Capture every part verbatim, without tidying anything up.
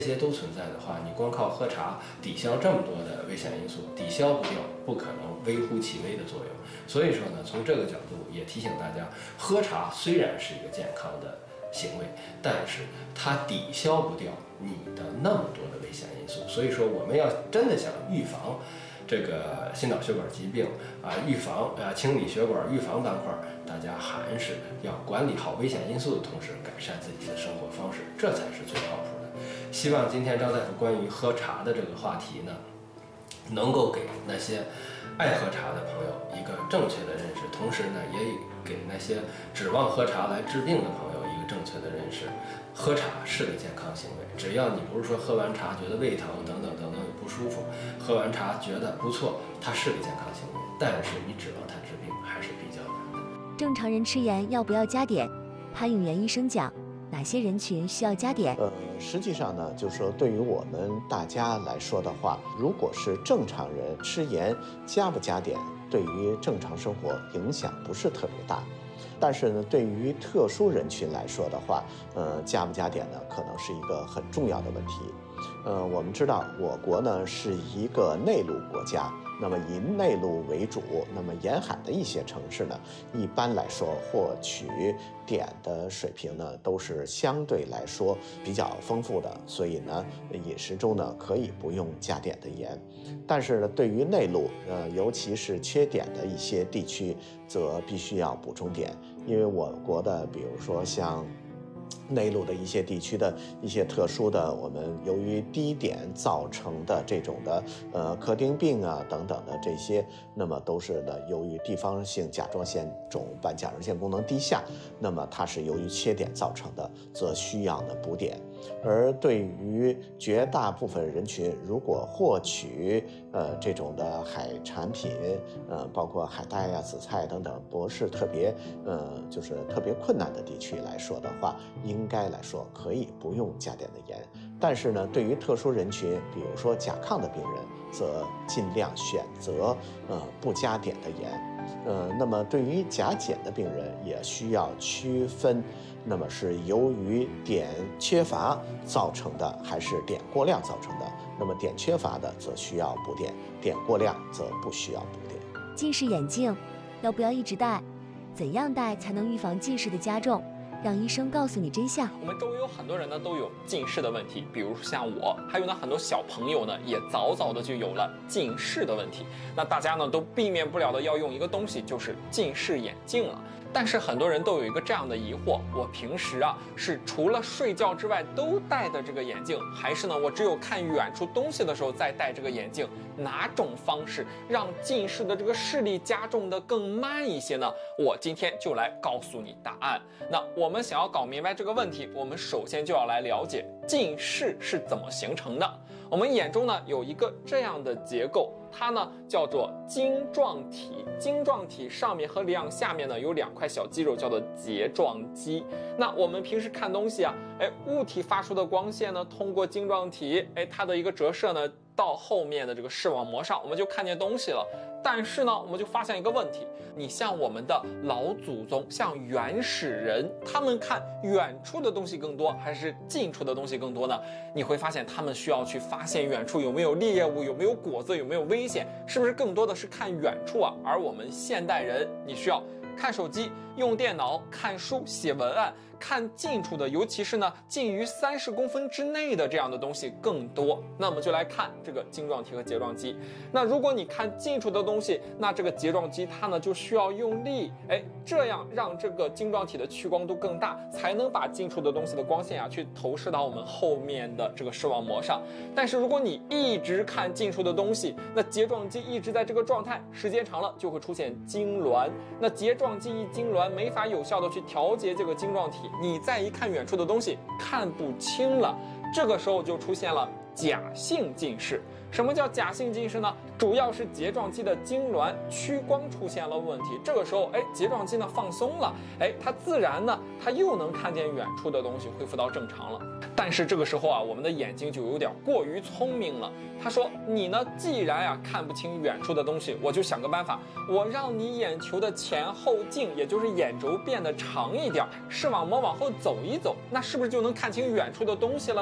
这些都存在的话，你光靠喝茶抵消这么多的危险因素，抵消不掉，不可能微乎其微的作用。所以说呢，从这个角度也提醒大家，喝茶虽然是一个健康的行为，但是它抵消不掉你的那么多的危险因素。所以说，我们要真的想预防这个心脑血管疾病啊，预防啊清理血管，预防斑块，大家还是要管理好危险因素的同时，改善自己的生活方式，这才是最靠谱的。希望今天张大夫关于喝茶的这个话题呢，能够给那些爱喝茶的朋友一个正确的认识，同时呢，也给那些指望喝茶来治病的朋友一个正确的认识。喝茶是个健康行为，只要你不是说喝完茶觉得胃疼等等等等不舒服，喝完茶觉得不错，它是个健康行为。但是你指望它治病还是比较难的。 正常人吃盐要不要加碘？潘永元医生讲，哪些人群需要加碘？ 呃，实际上呢，就是说对于我们大家来说的话，如果是正常人吃盐加不加碘，对于正常生活影响不是特别大。但是呢，对于特殊人群来说的话，呃，加不加碘呢，可能是一个很重要的问题。呃，我们知道我国呢是一个内陆国家，那么以内陆为主，那么沿海的一些城市呢，一般来说获取碘的水平呢都是相对来说比较丰富的，所以呢，饮食中呢可以不用加碘的盐。但是呢，对于内陆，呃，尤其是缺碘的一些地区，则必须要补充碘，因为我国的，比如说像内陆的一些地区的一些特殊的，我们由于低碘造成的这种的呃克丁病啊等等的这些，那么都是呢由于地方性甲状腺肿伴甲状腺功能低下，那么它是由于缺碘造成的，则需要呢补碘。而对于绝大部分人群，如果获取呃这种的海产品，呃包括海带呀、紫菜等等，不是特别呃就是特别困难的地区来说的话，应该来说可以不用加碘的盐。但是呢，对于特殊人群，比如说甲亢的病人，则尽量选择呃不加碘的盐。呃，那么对于甲减的病人，也需要区分，那么是由于碘缺乏造成的，还是碘过量造成的。那么碘缺乏的则需要补碘，碘过量则不需要补碘。 近视眼镜要不要一直戴？怎样戴才能预防近视的加重？让医生告诉你真相。 我们周围有很多人呢都有近视的问题，比如像我，还有呢很多小朋友呢也早早的就有了近视的问题。那大家呢都避免不了的要用一个东西，就是近视眼镜了。但是很多人都有一个这样的疑惑，我平时啊是除了睡觉之外都戴的这个眼镜，还是呢我只有看远处东西的时候再戴这个眼镜？哪种方式让近视的这个视力加重的更慢一些呢？我今天就来告诉你答案。那我们想要搞明白这个问题，我们首先就要来了解近视是怎么形成的。我们眼中呢有一个这样的结构，它呢叫做晶状体。晶状体上面和两下面呢有两块小肌肉，叫做睫状肌。那我们平时看东西啊，哎，物体发出的光线呢，通过晶状体，哎，它的一个折射呢，到后面的这个视网膜上，我们就看见东西了。但是呢，我们就发现一个问题，你像我们的老祖宗，像原始人，他们看远处的东西更多，还是近处的东西更多呢？你会发现他们需要去发现远处有没有猎物，有没有果子，有没有危险，是不是更多的是看远处啊？而我们现代人，你需要看手机、用电脑、看书、写文案，看近处的，尤其是呢近于三十公分之内的这样的东西更多。那我们就来看这个晶状体和睫状肌。那如果你看近处的东西，那这个睫状肌它呢就需要用力，哎，这样让这个晶状体的屈光度更大，才能把近处的东西的光线啊去投射到我们后面的这个视网膜上。但是如果你一直看近处的东西，那睫状肌一直在这个状态，时间长了就会出现痉挛。那睫状肌一痉挛，没法有效的去调节这个晶状体，你再一看远处的东西看不清了，这个时候就出现了假性近视。什么叫假性近视呢？主要是睫状肌的痉挛、屈光出现了问题。这个时候，哎，睫状肌呢放松了，哎，它自然呢，它又能看见远处的东西，恢复到正常了。但是这个时候啊，我们的眼睛就有点过于聪明了。他说：“你呢，既然呀、啊、看不清远处的东西，我就想个办法，我让你眼球的前后径，也就是眼轴变得长一点，视网膜往后走一走，那是不是就能看清远处的东西了呢？”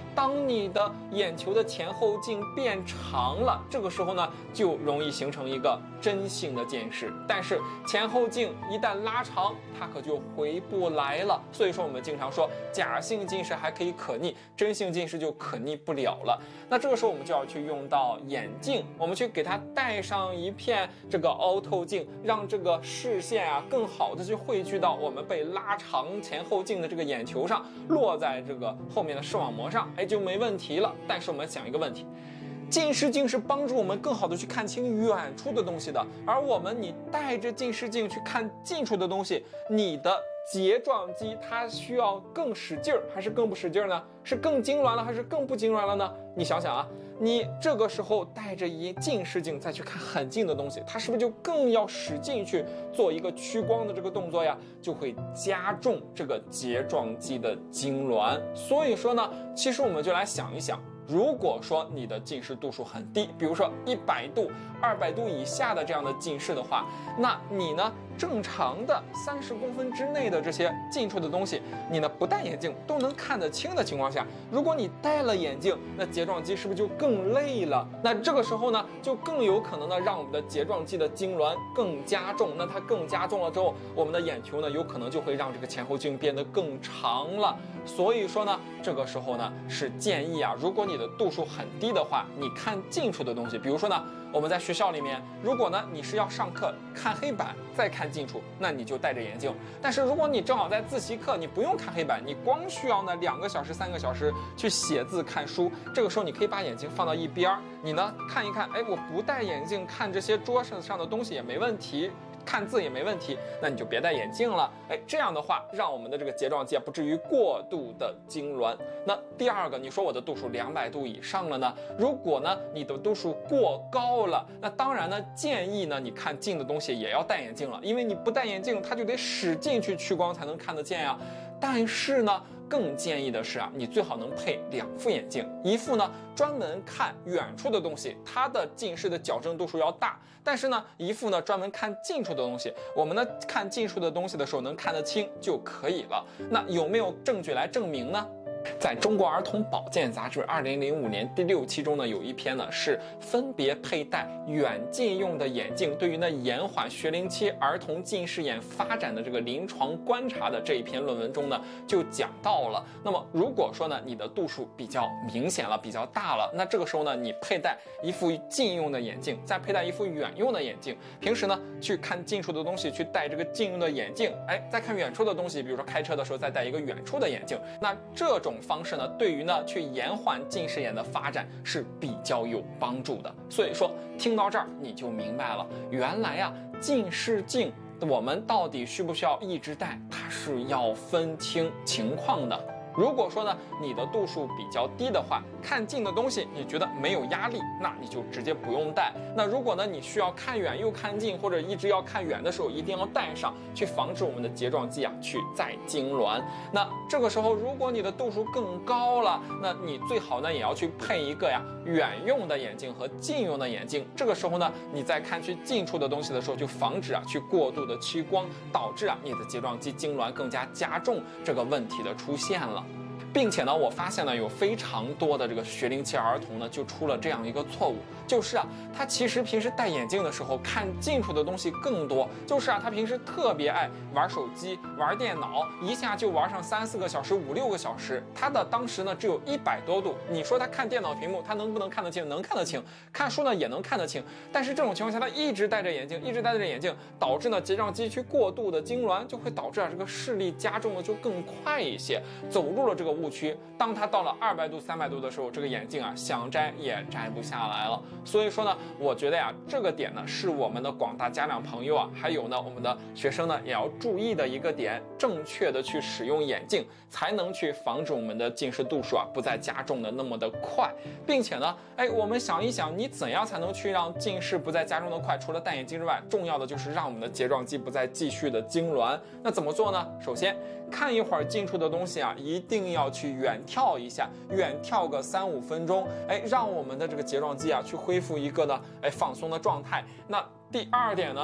当你的眼球的前后径变长了，这个时候呢，就容易形成一个真性的近视。但是前后径一旦拉长，它可就回不来了。所以说我们经常说，假性近视还可以可逆，真性近视就可逆不了了。那这个时候我们就要去用到眼镜，我们去给它戴上一片这个凹透镜，让这个视线啊更好的去汇聚到我们被拉长前后径的这个眼球上，落在这个后面的视网膜上，哎，就没问题了。但是我们想一个问题，近视镜是帮助我们更好的去看清远处的东西的，而我们你带着近视镜去看近处的东西，你的睫状肌它需要更使劲儿还是更不使劲儿呢？是更痉挛了还是更不痉挛了呢？你想想啊，你这个时候带着一近视镜再去看很近的东西，它是不是就更要使劲去做一个屈光的这个动作呀？就会加重这个睫状肌的痉挛。所以说呢，其实我们就来想一想，如果说你的近视度数很低，比如说一百度、二百度以下的这样的近视的话，那你呢正常的三十公分之内的这些近处的东西，你呢不戴眼镜都能看得清的情况下，如果你戴了眼镜，那睫状肌是不是就更累了？那这个时候呢，就更有可能呢让我们的睫状肌的痉挛更加重。那它更加重了之后，我们的眼球呢有可能就会让这个前后径变得更长了。所以说呢，这个时候呢是建议啊，如果你的度数很低的话，你看近处的东西，比如说呢，我们在学校里面，如果呢你是要上课看黑板再看近处，那你就戴着眼镜。但是如果你正好在自习课，你不用看黑板，你光需要呢两个小时、三个小时去写字看书，这个时候你可以把眼镜放到一边，你呢看一看，哎，我不戴眼镜看这些桌子上的东西也没问题。看字也没问题，那你就别戴眼镜了。哎，这样的话，让我们的这个睫状肌不至于过度的痉挛。那第二个，你说我的度数两百度以上了呢？如果呢你的度数过高了，那当然呢建议呢你看近的东西也要戴眼镜了，因为你不戴眼镜，它就得使劲去屈光才能看得见呀。但是呢，更建议的是啊，你最好能配两副眼镜，一副呢专门看远处的东西，它的近视的矫正度数要大，但是呢一副呢专门看近处的东西，我们呢看近处的东西的时候能看得清就可以了。那有没有证据来证明呢？在中国儿童保健杂志二零零五年第六期中呢，有一篇呢是分别佩戴远近用的眼镜对于呢延缓学龄期儿童近视眼发展的这个临床观察的这一篇论文中呢，就讲到了。那么如果说呢你的度数比较明显了，比较大了，那这个时候呢你佩戴一副近用的眼镜，再佩戴一副远用的眼镜，平时呢去看近处的东西去戴这个近用的眼镜，哎，再看远处的东西，比如说开车的时候再戴一个远处的眼镜，那这种方式呢，对于呢去延缓近视眼的发展是比较有帮助的。所以说，听到这儿你就明白了，原来啊近视镜我们到底需不需要一直戴，它是要分清情况的。如果说呢你的度数比较低的话，看近的东西你觉得没有压力，那你就直接不用戴。那如果呢你需要看远又看近，或者一直要看远的时候，一定要戴上，去防止我们的睫状肌啊去再痉挛。那这个时候如果你的度数更高了，那你最好呢也要去配一个呀远用的眼镜和近用的眼镜。这个时候呢你在看去近处的东西的时候，就防止啊去过度的屈光，导致啊你的睫状肌痉挛更加加重这个问题的出现了。并且呢，我发现呢，有非常多的这个学龄期儿童呢，就出了这样一个错误，就是啊，他其实平时戴眼镜的时候看近处的东西更多，就是啊，他平时特别爱玩手机、玩电脑，一下就玩上三四个小时、五六个小时。他的当时呢只有一百多度，你说他看电脑屏幕，他能不能看得清？能看得清。看书呢也能看得清，但是这种情况下，他一直戴着眼镜，一直戴着眼镜，导致呢睫状肌区过度的痉挛，就会导致啊这个视力加重的就更快一些，走入了这个误区。当他到了二百度、三百度的时候，这个眼镜啊想摘也摘不下来了。所以说呢，我觉得呀，这个点呢是我们的广大家长朋友啊，还有呢我们的学生呢也要注意的一个点，正确的去使用眼镜，才能去防止我们的近视度数啊不再加重的那么的快。并且呢，哎，我们想一想，你怎样才能去让近视不再加重的快？除了戴眼镜之外，重要的就是让我们的睫状肌不再继续的痉挛。那怎么做呢？首先，看一会儿近处的东西啊，一定要去远眺一下，远眺个三五分钟，哎，让我们的这个睫状肌啊去恢复一个呢，哎放松的状态。那第二点呢，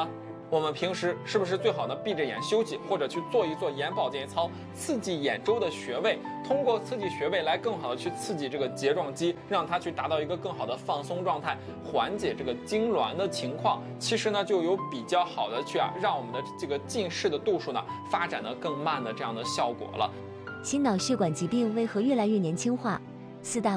我们平时是不是最好呢闭着眼休息，或者去做一做眼保健操，刺激眼周的穴位，通过刺激穴位来更好的去刺激这个睫状肌，让它去达到一个更好的放松状态，缓解这个痉挛的情况。其实呢就有比较好的去啊让我们的这个近视的度数呢发展的更慢的这样的效果了。 心脑血管疾病为何越来越年轻化？四大